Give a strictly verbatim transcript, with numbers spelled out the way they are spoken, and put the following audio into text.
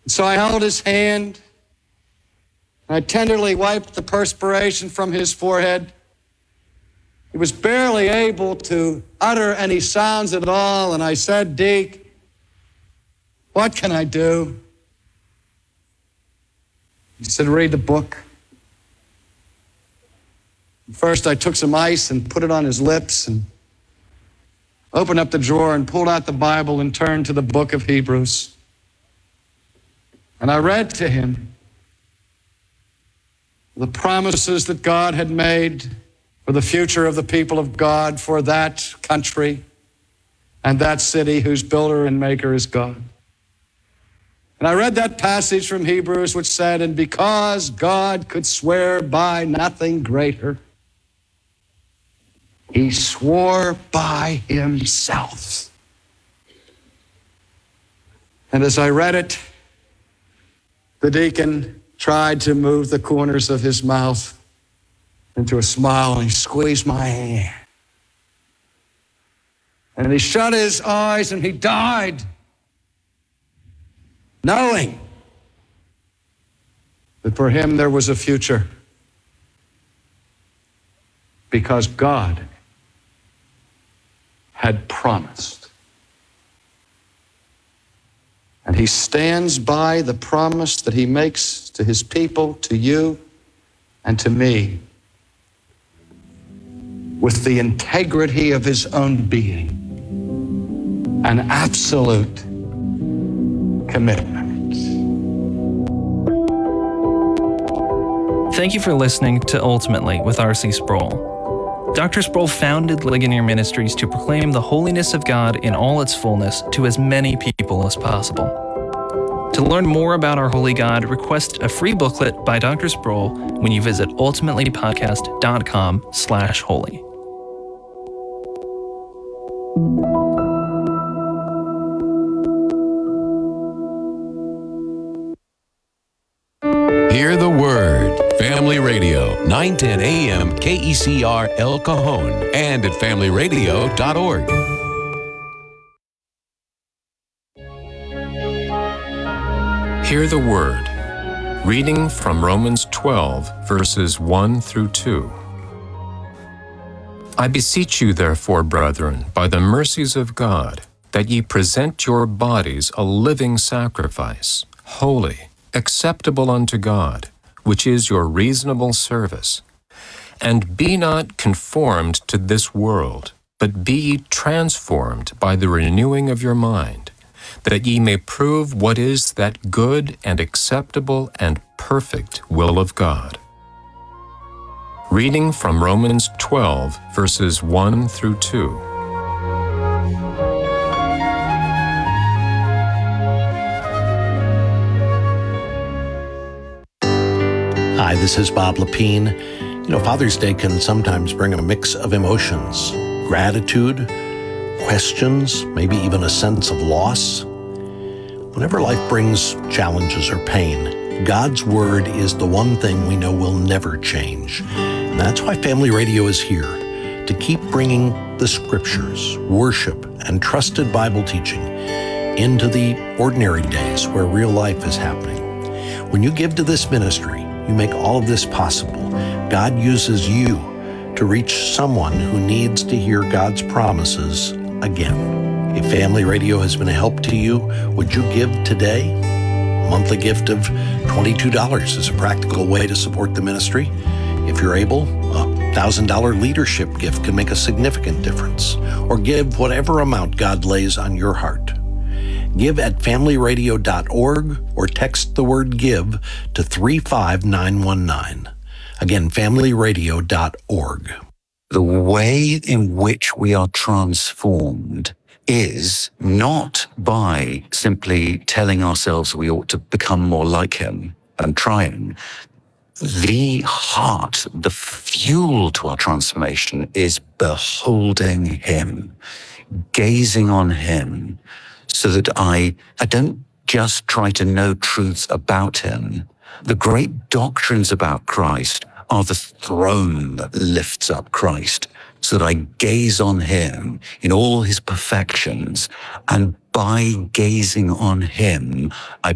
So I held his hand, and I tenderly wiped the perspiration from his forehead. He was barely able to utter any sounds at all, and I said, "Deke, what can I do?" He said, "Read the book." First, I took some ice and put it on his lips and opened up the drawer and pulled out the Bible and turned to the book of Hebrews. And I read to him the promises that God had made for the future of the people of God, for that country and that city whose builder and maker is God. And I read that passage from Hebrews which said, "And because God could swear by nothing greater, he swore by himself." And as I read it, the deacon tried to move the corners of his mouth into a smile, and he squeezed my hand. And he shut his eyes and he died, knowing that for him there was a future, because God had promised. And he stands by the promise that he makes to his people, to you, and to me, with the integrity of his own being, an absolute commitment. Thank you for listening to Ultimately with R C Sproul. Doctor Sproul founded Ligonier Ministries to proclaim the holiness of God in all its fullness to as many people as possible. To learn more about our holy God, request a free booklet by Doctor Sproul when you visit ultimatelypodcast.com slash holy. Hear the Word. Family Radio, nine ten A M K E C R El Cajon, and at family radio dot org. Hear the Word. Reading from Romans twelve, verses one through two. I beseech you, therefore, brethren, by the mercies of God, that ye present your bodies a living sacrifice, holy, acceptable unto God, which is your reasonable service. And be not conformed to this world, but be ye transformed by the renewing of your mind, that ye may prove what is that good and acceptable and perfect will of God. Reading from Romans twelve, verses one through two. Hi, this is Bob Lepine. You know, Father's Day can sometimes bring a mix of emotions, gratitude, questions, maybe even a sense of loss. Whenever life brings challenges or pain, God's Word is the one thing we know will never change. And that's why Family Radio is here, to keep bringing the Scriptures, worship, and trusted Bible teaching into the ordinary days where real life is happening. When you give to this ministry, you make all of this possible. God uses you to reach someone who needs to hear God's promises again. If Family Radio has been a help to you, would you give today? A monthly gift of twenty-two dollars is a practical way to support the ministry. If you're able, a one thousand dollars leadership gift can make a significant difference. Or give whatever amount God lays on your heart. Give at family radio dot org or text the word GIVE to three five nine one nine. Again, family radio dot org. The way in which we are transformed is not by simply telling ourselves we ought to become more like him and trying. The heart, the fuel to our transformation is beholding him, gazing on him, so that I, I don't just try to know truths about him. The great doctrines about Christ are the throne that lifts up Christ, so that I gaze on him in all his perfections, and by gazing on him, I